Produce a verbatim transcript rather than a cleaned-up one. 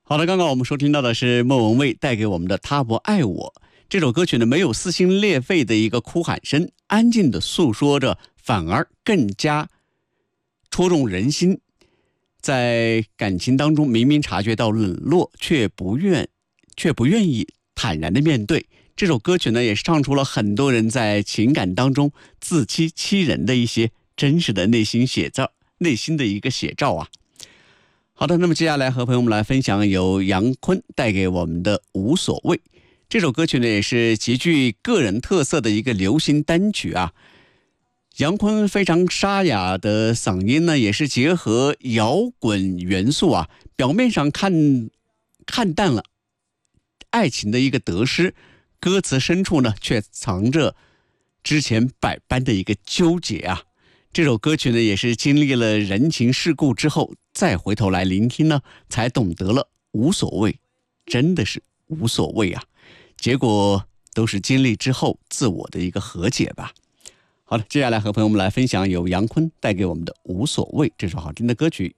好的，刚刚我们收听到的是莫文蔚带给我们的《他不爱我》这首歌曲呢，没有撕心裂肺的一个哭喊声，安静的诉说着，反而更加戳中人心。在感情当中，明明察觉到冷落，却不愿却不愿意坦然的面对。这首歌曲呢，也是唱出了很多人在情感当中自欺欺人的一些真实的内心写照，内心的一个写照啊。好的，那么接下来和朋友们来分享由杨坤带给我们的《无所谓》这首歌曲呢，也是极具个人特色的一个流行单曲啊。杨坤非常沙哑的嗓音呢，也是结合摇滚元素啊，表面上看看淡了爱情的一个得失，歌词深处呢却藏着之前百般的一个纠结啊。这首歌曲呢，也是经历了人情世故之后，再回头来聆听呢，才懂得了无所谓，真的是无所谓啊。结果都是经历之后自我的一个和解吧。好了，接下来和朋友们来分享由杨坤带给我们的《无所谓》这首好听的歌曲。